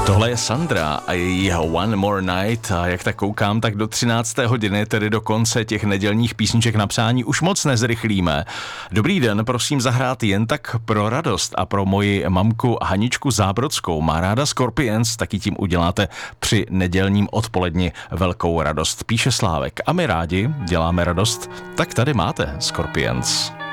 Tohle je Sandra a její One More Night a jak tak koukám, tak do 13. hodiny, tedy do konce těch nedělních písniček na přání, už moc nezrychlíme. Dobrý den, prosím zahrát jen tak pro radost a pro moji mamku Haničku Zábrodskou. Má ráda Scorpions, taky tím uděláte při nedělním odpoledni velkou radost. Píše Slávek a my rádi děláme radost, tak tady máte Scorpions.